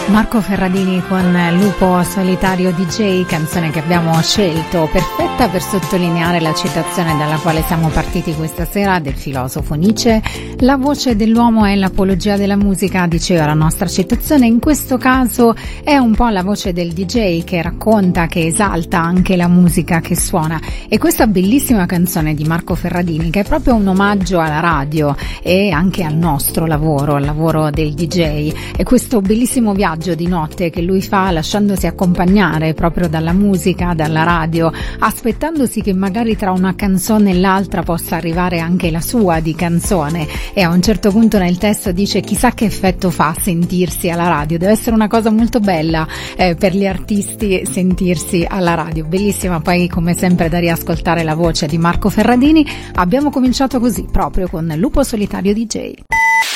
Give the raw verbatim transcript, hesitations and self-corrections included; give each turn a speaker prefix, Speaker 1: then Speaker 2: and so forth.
Speaker 1: Marco Ferradini con Lupo Solitario D J, canzone che abbiamo scelto, perfetta per sottolineare la citazione dalla quale siamo partiti questa sera del filosofo Nietzsche. La voce dell'uomo è l'apologia della musica, diceva la nostra citazione. In questo caso è un po' la voce del D J che racconta, che esalta anche la musica che suona. E questa bellissima canzone di Marco Ferradini, che è proprio un omaggio alla radio e anche al nostro lavoro, al lavoro del D J, e questo bellissimo viaggio di notte che lui fa lasciandosi accompagnare proprio dalla musica, dalla radio, aspettandosi che magari tra una canzone e l'altra possa arrivare anche la sua di canzone, e a un certo punto nel testo dice: chissà che effetto fa sentirsi alla radio, deve essere una cosa molto bella eh, per gli artisti sentirsi alla radio. Bellissima poi come sempre da riascoltare la voce di Marco Ferradini. Abbiamo cominciato così proprio con Lupo Solitario D J.